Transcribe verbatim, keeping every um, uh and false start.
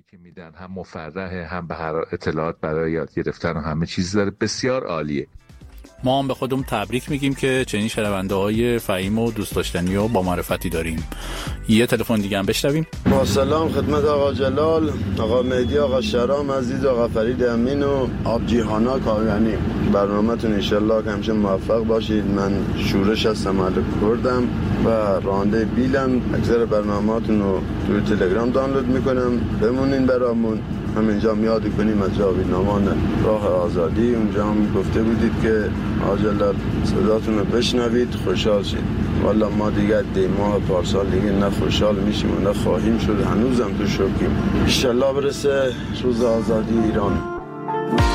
که میدن هم مفرحه، هم به هر اطلاعات برای یاد گرفتن و همه چیز داره. بسیار عالیه. ما هم به خودمون تبریک میگیم که چنین شنونده های فهیم و دوست داشتنی و با معرفتی داریم. یه تلفن دیگه هم بشنویم. با سلام خدمت آقا جلال، آقا مهدی، آقا شرام عزیز، آقا فرید امین و آبجیهانا کاغانی. برنامه‌تون انشالله که همیشه موفق باشید. من شورش هستم، اهل کردم و راننده بیلم. اکثر برنامه‌هاتون رو توی تلگرام دانلود میکنم. بمونین برامون. همینجا میاد کنیم از جاویدنامان راه آزادی. اونجا هم گفته بودید که آجلال صداتون رو بشنوید خوشحال شید. والا ما دیگه دی ماه پارسال دیگه نه خوشحال میشیم و نه خواهیم شد. هنوزم تو شوکیم. انشالله برسه روز آزادی ایران.